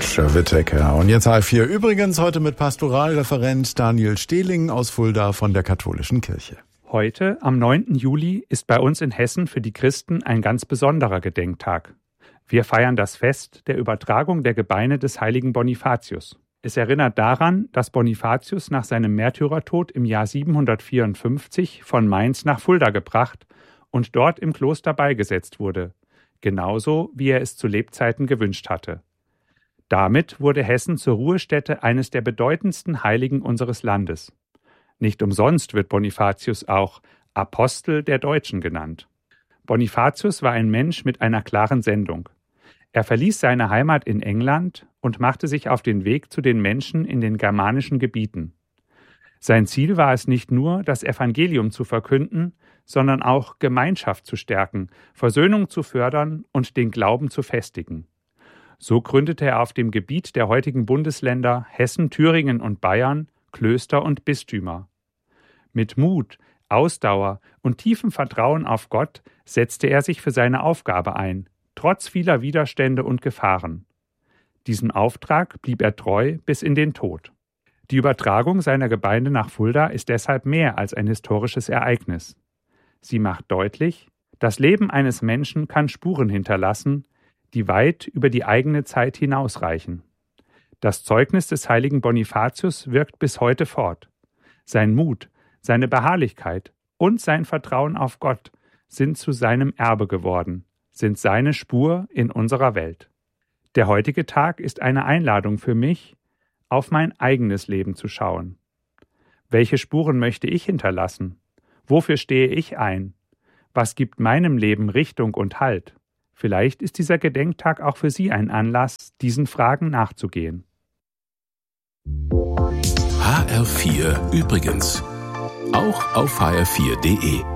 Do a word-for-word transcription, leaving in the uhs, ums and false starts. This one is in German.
Roger Whittaker. Und jetzt H F vier übrigens heute mit Pastoralreferent Daniel Stehling aus Fulda von der Katholischen Kirche. Heute, am neunten Juli, ist bei uns in Hessen für die Christen ein ganz besonderer Gedenktag. Wir feiern das Fest der Übertragung der Gebeine des heiligen Bonifatius. Es erinnert daran, dass Bonifatius nach seinem Märtyrertod im Jahr siebenhundertvierundfünfzig von Mainz nach Fulda gebracht und dort im Kloster beigesetzt wurde, genauso wie er es zu Lebzeiten gewünscht hatte. Damit wurde Hessen zur Ruhestätte eines der bedeutendsten Heiligen unseres Landes. Nicht umsonst wird Bonifatius auch Apostel der Deutschen genannt. Bonifatius war ein Mensch mit einer klaren Sendung. Er verließ seine Heimat in England und machte sich auf den Weg zu den Menschen in den germanischen Gebieten. Sein Ziel war es nicht nur, das Evangelium zu verkünden, sondern auch Gemeinschaft zu stärken, Versöhnung zu fördern und den Glauben zu festigen. So gründete er auf dem Gebiet der heutigen Bundesländer Hessen, Thüringen und Bayern Klöster und Bistümer. Mit Mut, Ausdauer und tiefem Vertrauen auf Gott setzte er sich für seine Aufgabe ein, trotz vieler Widerstände und Gefahren. Diesem Auftrag blieb er treu bis in den Tod. Die Übertragung seiner Gebeine nach Fulda ist deshalb mehr als ein historisches Ereignis. Sie macht deutlich, das Leben eines Menschen kann Spuren hinterlassen, die weit über die eigene Zeit hinausreichen. Das Zeugnis des heiligen Bonifatius wirkt bis heute fort. Sein Mut, seine Beharrlichkeit und sein Vertrauen auf Gott sind zu seinem Erbe geworden, sind seine Spur in unserer Welt. Der heutige Tag ist eine Einladung für mich, auf mein eigenes Leben zu schauen. Welche Spuren möchte ich hinterlassen? Wofür stehe ich ein? Was gibt meinem Leben Richtung und Halt? Vielleicht ist dieser Gedenktag auch für Sie ein Anlass, diesen Fragen nachzugehen. H R vier übrigens. Auch auf H R vier punkt de.